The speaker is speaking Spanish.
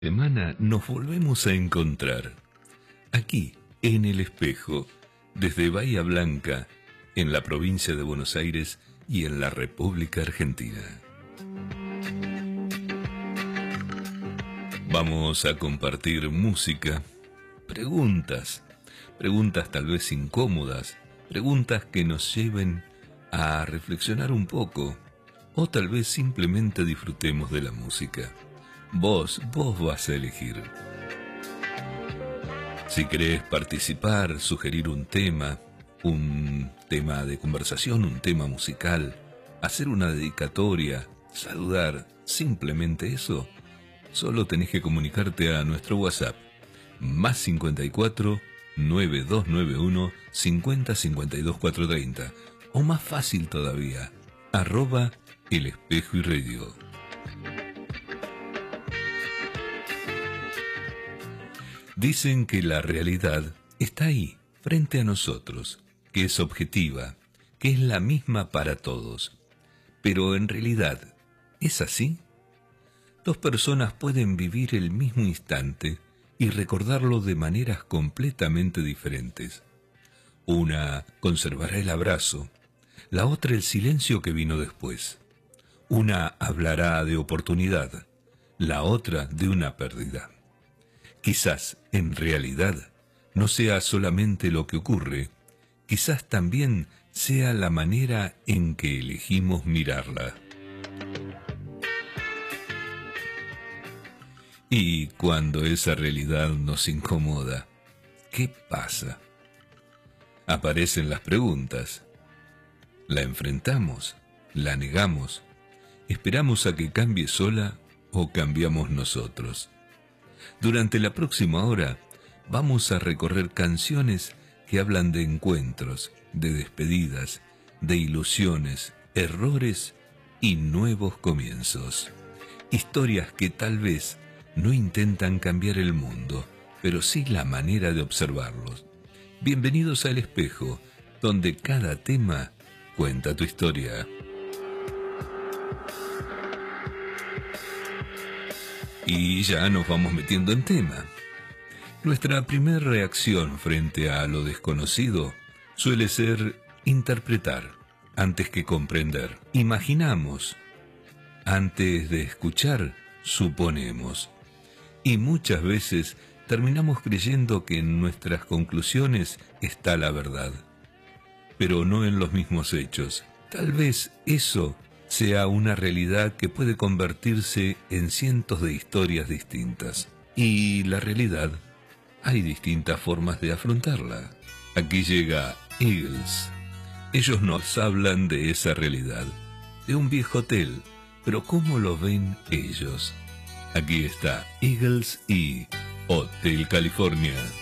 Semana nos volvemos a encontrar, aquí, en El Espejo, desde Bahía Blanca, en la provincia de Buenos Aires y en la República Argentina. Vamos a compartir música, preguntas tal vez incómodas, preguntas que nos lleven a reflexionar un poco, o tal vez simplemente disfrutemos de la música. Vos vas a elegir. Si querés participar, sugerir un tema de conversación, un tema musical, hacer una dedicatoria, saludar, simplemente eso, solo tenés que comunicarte a nuestro WhatsApp, más 54 9291 50 52 430, o más fácil todavía, @El Espejo y Radio. Dicen que la realidad está ahí, frente a nosotros, que es objetiva, que es la misma para todos. Pero en realidad, ¿es así? Dos personas pueden vivir el mismo instante y recordarlo de maneras completamente diferentes. Una conservará el abrazo, la otra el silencio que vino después. Una hablará de oportunidad, la otra de una pérdida. Quizás, en realidad, no sea solamente lo que ocurre, quizás también sea la manera en que elegimos mirarla. Y cuando esa realidad nos incomoda, ¿qué pasa? Aparecen las preguntas. ¿La enfrentamos? ¿La negamos? ¿Esperamos a que cambie sola o cambiamos nosotros? Durante la próxima hora vamos a recorrer canciones que hablan de encuentros, de despedidas, de ilusiones, errores y nuevos comienzos. Historias que tal vez no intentan cambiar el mundo, pero sí la manera de observarlos. Bienvenidos a El Espejo, donde cada tema cuenta tu historia. Y ya nos vamos metiendo en tema. Nuestra primera reacción frente a lo desconocido suele ser interpretar antes que comprender. Imaginamos antes de escuchar, suponemos. Y muchas veces terminamos creyendo que en nuestras conclusiones está la verdad, pero no en los mismos hechos. Tal vez eso sea una realidad que puede convertirse en cientos de historias distintas. Y la realidad, hay distintas formas de afrontarla. Aquí llega Eagles. Ellos nos hablan de esa realidad, de un viejo hotel, pero ¿cómo lo ven ellos? Aquí está Eagles y Hotel California.